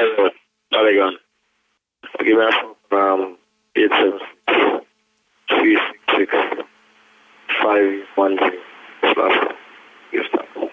Road, Polygon. Give me a phone, 876 366 510. Yes,